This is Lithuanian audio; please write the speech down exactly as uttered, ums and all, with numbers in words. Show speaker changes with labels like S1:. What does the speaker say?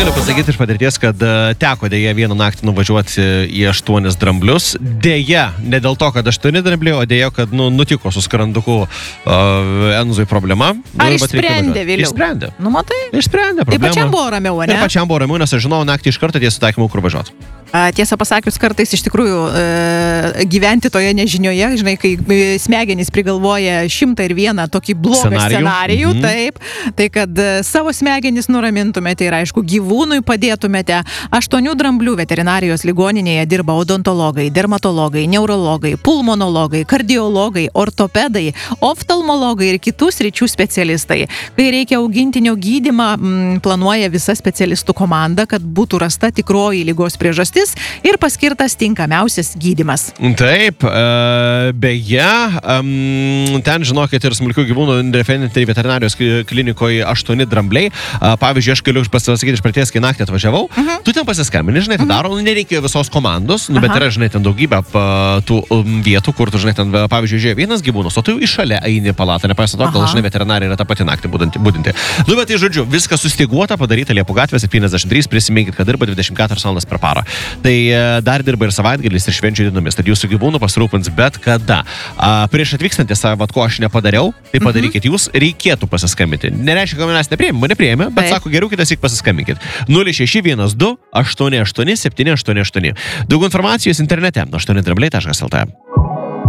S1: galiu pasakyti iš patirties, kad teko dėja vieną naktį nuvažiuoti į aštuonis dramblius. Dėja, ne dėl to, kad aštuoni drambliai, o dėja, kad nu, nutiko su skranduku uh, Enzui problema.
S2: Ar išsprendė vėliau?
S1: Išsprendė.
S2: Nu, matai?
S1: Išsprendė problemą.
S2: Ir pačiam buvo ramiau, ne?
S1: Ir pačiam buvo ramiau, nes aš žinau naktį iš karto tiesiog taikymų, kur važiuoti.
S2: Tiesą pasakius, kartais iš tikrųjų e, gyventi toje nežinioje, žinai, kai smegenys prigalvoja šimtą ir vieną tokį blogą scenarijų, scenarijų mm-hmm. taip, tai kad savo smegenys nuramintumėte ir, aišku, gyvūnui padėtumėte. Aštuonių dramblių veterinarijos ligoninėje dirba odontologai, dermatologai, neurologai, pulmonologai, kardiologai, ortopedai, oftalmologai ir kitų sričių specialistai. Kai reikia augintinio gydymą, m, planuoja visa specialistų komanda, kad būtų rasta tikroji ligos priežastis ir paskirtas tinkamiausias gydymas.
S1: Taip, e, beje, um, ten žinokit ir smulkių gyvūnų veterinarijos klinikoje aštuoni drambliai. A, pavyzdžiui, aš galiu pasakyti iš praties, kai naktį atvažiavau, uh-huh. tu ten pasiskambini, žinai, tai uh-huh. daro, nereikėjo visos komandos, nu, bet uh-huh. yra, žinai, ten daugybė pa, tų um, vietų, kur tu, žinai, ten, pavyzdžiui, žiūrėjo vienas gyvūnas, o tu jau iš šalia eini palatą, nepaisant to, gal, žinai, veterinarija yra ta pati naktį būdinti. Nu, bet tai, žodžiu, viskas sustiguota, padaryta Liepų gatvė septyniasdešimt trys, prisiminkit, kad dirba dvidešimt keturias valandas per parą. Tai dar dirba ir savaitgalis, ir švenčių dienomis, tad jūsų gyvūnų pasirūpins bet kada. A, prieš atvykstant, tiesą, vat ko aš nepadariau, tai padarykit jūs, reikėtų pasiskambinti. Nereiškia, kad manęs nepriėmė, mane priėmė, bet Taip. Sako, geriau kitąsyk pasiskambinkit. nulis šeši vienas du aštuoni aštuoni septyni aštuoni aštuoni. Daug informacijos internete aštuoni drambliai taškas el tė.